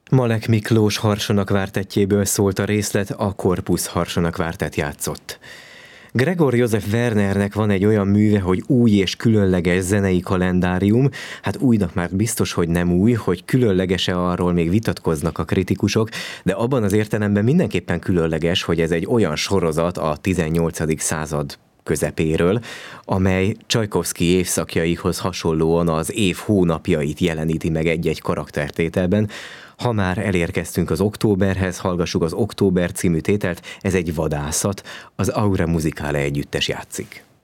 Malek Miklós Harsonagvártettjéből szólt a részlet, a Korpusz Harsonagvártett játszott. Gregor József Wernernek van egy olyan műve, hogy új és különleges zenei kalendárium. Hát újnak már biztos, hogy nem új, hogy különleges-e, arról még vitatkoznak a kritikusok, de abban az értelemben mindenképpen különleges, hogy ez egy olyan sorozat a 18. század közepéről, amely Csajkovszky évszakjaihoz hasonlóan az év hónapjait jeleníti meg egy-egy karaktertételben. Ha már elérkeztünk az októberhez, hallgassuk az Október című tételt, ez egy vadászat, az Aura Musicale együttes játszik.